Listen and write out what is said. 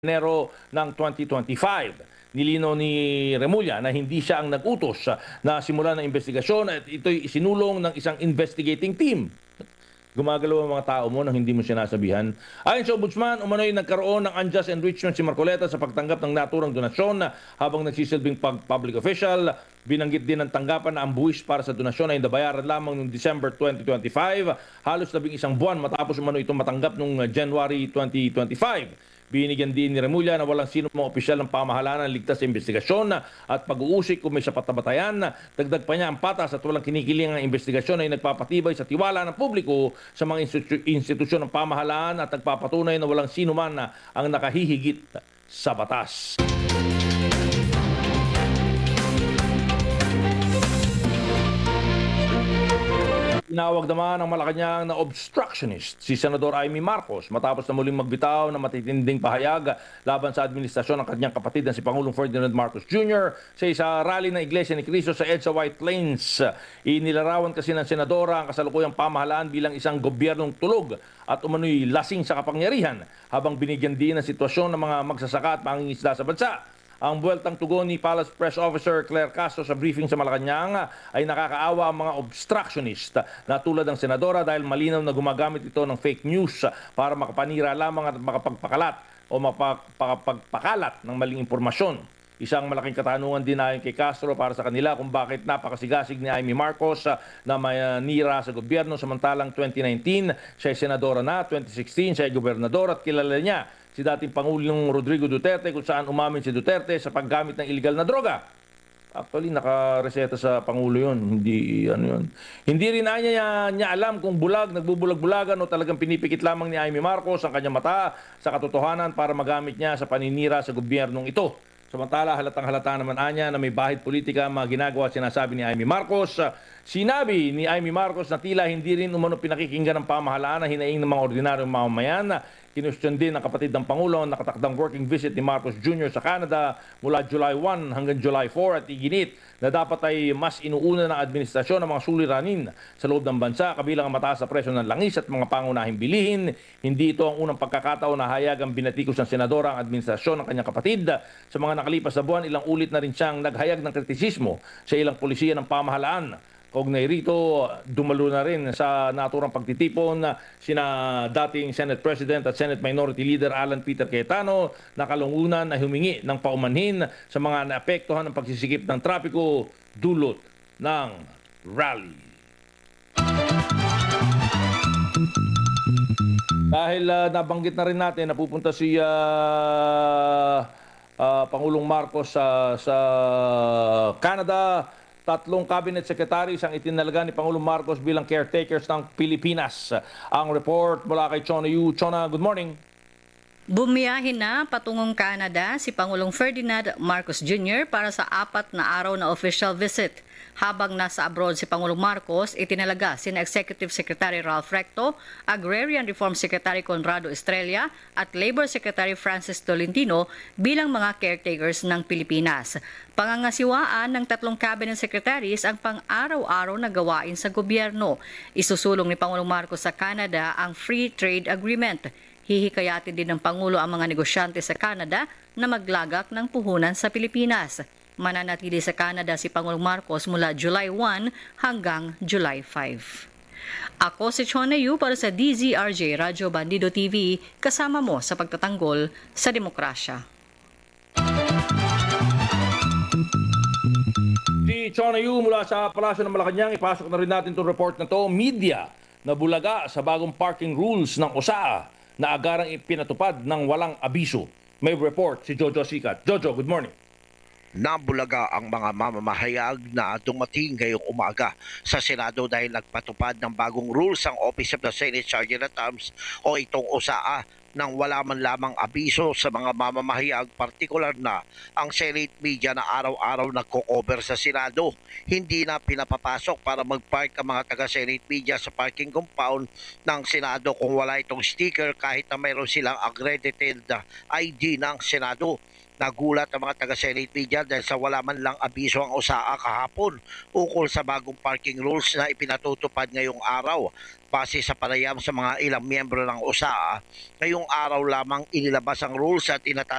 Enero ng 2025. Nilinaw ni Remulla na hindi siya ang nag-utos na simulan ng investigasyon at ito'y isinulong ng isang investigating team. Gumagalaw ang mga tao mo nang hindi mo sinasabihan. Ayon sa Ombudsman, umano'y nagkaroon ng unjust enrichment si Marcoleta sa pagtanggap ng naturang donasyon habang nagsisilbing public official. Binanggit din ng tanggapan na ang buwis para sa donasyon ay nabayaran lamang noong December 2025, halos 11 buwan matapos umano itong matanggap noong January 2025. Binigyan din ni Remulla na walang sino mga opisyal ng pamahalaan ang ligtas sa investigasyon at pag-uusik kung may sapat na batayan. Dagdag pa niya ang patas at walang kinikiling ang investigasyon ay nagpapatibay sa tiwala ng publiko sa mga institusyon ng pamahalaan at nagpapatunay na walang sino man ang nakahihigit sa batas. Tinawag naman ng Malacanang na obstructionist si Senador Amy Marcos matapos na muling magbitaw ng matitinding pahayag laban sa administrasyon ng kanyang kapatid na si Pangulong Ferdinand Marcos Jr. sa isa rally ng Iglesia ni Cristo sa EDSA White Plains. Inilarawan kasi ng Senadora ang kasalukuyang pamahalaan bilang isang gobyernong tulog at umano'y lasing sa kapangyarihan habang binigyan din ng sitwasyon ng mga magsasaka at mangingisda sa bansa. Ang buweltang tugon ni Palace Press Officer Claire Castro sa briefing sa Malacanang ay nakakaawa ang mga obstructionist na tulad ng senadora dahil malinaw na gumagamit ito ng fake news para makapanira lamang at makapagpakalat o makapagpakalat ng maling impormasyon. Isang malaking katanungan din ayon kay Castro para sa kanila kung bakit napakasigasig ni Amy Marcos na manira sa gobyerno samantalang 2019 siya ay senadora na, 2016 siya ay gobernador at kilala niya si dating Pangulong Rodrigo Duterte kung saan umamin si Duterte sa paggamit ng illegal na droga. Actually, nakareseta sa Pangulo yun. Hindi, yun. Hindi rin niya alam kung nagbubulag-bulagan o talagang pinipikit lamang ni Amy Marcos ang kanyang mata sa katotohanan para magamit niya sa paninira sa gobyernong ito. Samantala, halatang-halata naman anya na may bahid politika mga ginagawa at sinasabi ni Amy Marcos. Sinabi ni Amy Marcos na tila hindi rin umano pinakikinggan ng pamahalaan na hinaing ng mga ordinaryong mamamayan. Kinustyon din ng kapatid ng Pangulo ang nakatakdang working visit ni Marcos Jr. sa Canada mula July 1 hanggang July 4 at iginit na dapat ay mas inuuna ng administrasyon ng mga suliranin sa loob ng bansa kabilang ang mataas na presyo ng langis at mga pangunahing bilihin. Hindi ito ang unang pagkakataon na hayagang binatikos ng senadora ang administrasyon ng kanyang kapatid. Sa mga nakalipas na buwan, ilang ulit na rin siyang naghayag ng kritisismo sa ilang pulisiya ng pamahalaan. Kaugnay rito, dumalo na rin sa naturang pagtitipon sina dating Senate President at Senate Minority Leader Alan Peter Cayetano na kalungunan na humingi ng paumanhin sa mga naapektuhan ng pagsisikip ng trapiko dulot ng rally. Dahil nabanggit na rin natin, napupunta si Pangulong Marcos sa Canada. 3 cabinet secretaries ang itinalaga ni Pangulong Marcos bilang caretakers ng Pilipinas. Ang report mula kay Chona Yu. Chona, good morning. Bumiyahin na patungong Canada si Pangulong Ferdinand Marcos Jr. para sa 4 na araw na official visit. Habang nasa abroad si Pangulong Marcos, itinalaga sina Executive Secretary Ralph Recto, Agrarian Reform Secretary Conrado Estrella at Labor Secretary Francis Tolentino bilang mga caretakers ng Pilipinas. Pangangasiwaan ng 3 cabinet secretaries ang pang-araw-araw na gawain sa gobyerno. Isusulong ni Pangulong Marcos sa Canada ang Free Trade Agreement. Hihikayatin din ng Pangulo ang mga negosyante sa Canada na maglagak ng puhunan sa Pilipinas. Mananatili sa Canada si Pangulong Marcos mula July 1 hanggang July 5. Ako si Chona Yu para sa DZRJ Radyo Bandido TV, kasama mo sa pagtatanggol sa demokrasya. Si Chona Yu mula sa Palasyo ng Malacanang, ipasok na rin natin itong report na to. Media na bulaga sa bagong parking rules ng OSAA na agarang ipinatupad ng walang abiso. May report si Jojo Sikat. Jojo, good morning. Nabulaga ang mga mamamahayag na dumating ngayong umaga sa Senado dahil nagpatupad ng bagong rules ang Office of the Senate Sergeant at Arms o itong OSAA nang wala man lamang abiso sa mga mamamahayag, partikular na ang Senate media na araw-araw nagko-cover sa Senado. Hindi na pinapapasok para mag-park ang mga taga-Senate media sa parking compound ng Senado kung wala itong sticker kahit na mayroon silang accredited ID ng Senado. Nagulat ang mga taga-Senate media dahil sa wala man lang abiso ang OSAA kahapon ukol sa bagong parking rules na ipinatutupad ngayong araw. Base sa panayam sa mga ilang miyembro ng OSAA, ngayong araw lamang inilabas ang rules at